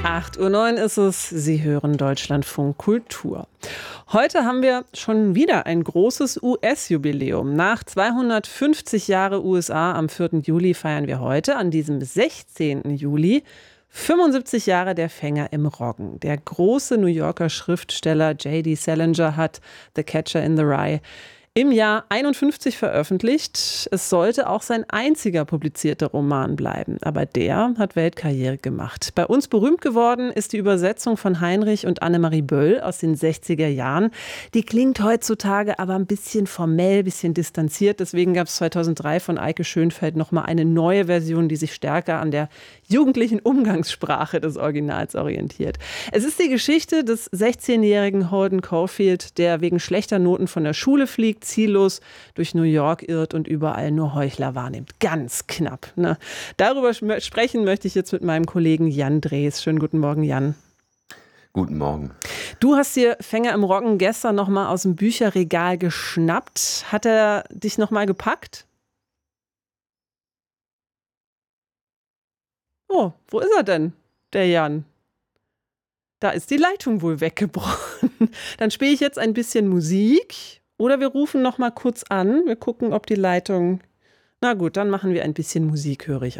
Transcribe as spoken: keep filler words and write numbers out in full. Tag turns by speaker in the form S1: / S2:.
S1: acht Uhr neun ist es. Sie hören Deutschlandfunk Kultur. Heute haben wir schon wieder ein großes U S-Jubiläum. Nach zweihundertfünfzig Jahre U S A am vierten Juli feiern wir heute, an diesem sechzehnten Juli, fünfundsiebzig Jahre der Fänger im Roggen. Der große New Yorker Schriftsteller J D Salinger hat The Catcher in the Rye im Jahr einundfünfzig veröffentlicht. Es sollte auch sein einziger publizierter Roman bleiben, aber der hat Weltkarriere gemacht. Bei uns berühmt geworden ist die Übersetzung von Heinrich und Annemarie Böll aus den sechziger Jahren. Die klingt heutzutage aber ein bisschen formell, ein bisschen distanziert. Deswegen gab es zweitausenddrei von Eike Schönfeld nochmal eine neue Version, die sich stärker an der jugendlichen Umgangssprache des Originals orientiert. Es ist die Geschichte des sechzehnjährigen Holden Caulfield, der wegen schlechter Noten von der Schule fliegt, ziellos durch New York irrt und überall nur Heuchler wahrnimmt. Ganz knapp. Ne? Darüber sprechen möchte ich jetzt mit meinem Kollegen Jan Drees. Schönen guten Morgen, Jan.
S2: Guten Morgen.
S1: Du hast dir Fänger im Roggen gestern noch mal aus dem Bücherregal geschnappt. Hat er dich noch mal gepackt? Oh, wo ist er denn, der Jan? Da ist die Leitung wohl weggebrochen. Dann spiele ich jetzt ein bisschen Musik. Oder wir rufen noch mal kurz an. Wir gucken, ob die Leitung... Na gut, dann machen wir ein bisschen Musik, höre ich.